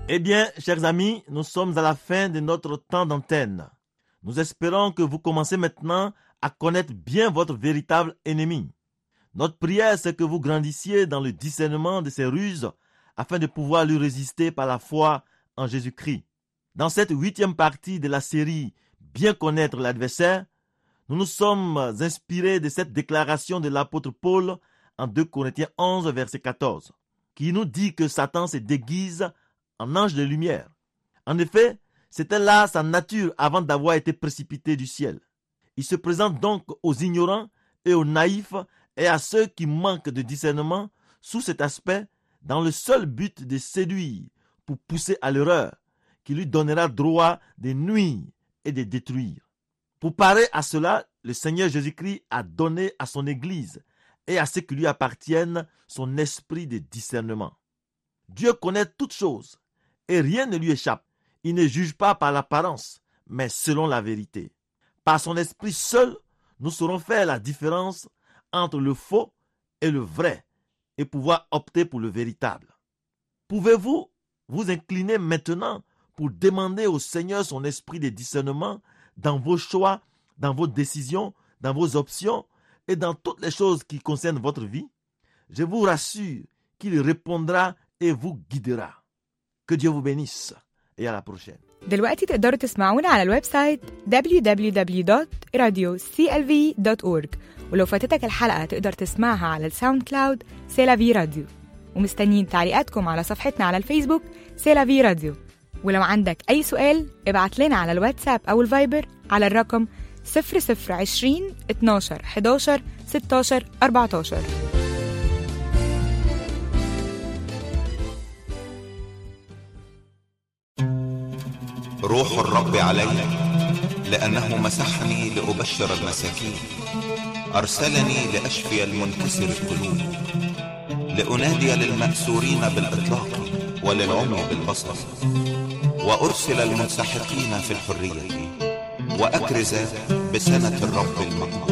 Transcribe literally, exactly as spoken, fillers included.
Eh bien, chers amis, nous sommes à la fin de notre temps d'antenne. Nous espérons que vous commencez maintenant à connaître bien votre véritable ennemi. Notre prière, c'est que vous grandissiez dans le discernement de ses ruses afin de pouvoir lui résister par la foi en Jésus-Christ. Dans cette huitième partie de la série « Bien connaître l'adversaire », nous nous sommes inspirés de cette déclaration de l'apôtre Paul en deux Corinthiens onze, verset quatorze, qui nous dit que Satan se déguise en ange de lumière. En effet, c'était là sa nature avant d'avoir été précipité du ciel. Il se présente donc aux ignorants et aux naïfs et à ceux qui manquent de discernement sous cet aspect dans le seul but de séduire pour pousser à l'erreur qui lui donnera droit de nuire et de détruire. Pour parer à cela, le Seigneur Jésus-Christ a donné à son Église et à ceux qui lui appartiennent son esprit de discernement. Dieu connaît toutes choses et rien ne lui échappe. Il ne juge pas par l'apparence, mais selon la vérité. Par son esprit seul, nous saurons faire la différence entre le faux et le vrai et pouvoir opter pour le véritable. Pouvez-vous vous incliner maintenant pour demander au Seigneur son esprit de discernement dans vos choix, dans vos décisions, dans vos options et dans toutes les choses qui concernent votre vie? Je vous rassure qu'il répondra et vous guidera. Que Dieu vous bénisse et à la prochaine. دلوقتي تقدروا تسمعونا على الويب سايت دبليو دبليو دبليو دوت راديو سي إل في دوت أورج، ولو فاتتك الحلقة تقدر تسمعها على الساوند كلاود سيلافي راديو، ومستنيين تعليقاتكم على صفحتنا على الفيسبوك سيلافي راديو. ولو عندك أي سؤال ابعت لنا على الواتساب أو الفايبر على الرقم صفر صفر عشرين اتناشر حداشر ستاشر أربعتاشر. روح الرب علي لأنه مسحني لأبشر المساكين، أرسلني لأشفي المنكسر القلوب، لأنادي للمأسورين بالإطلاق وللعمي بالبصر، وأرسل المنسحقين في الحرية، وأكرز بسنة الرب المقبول.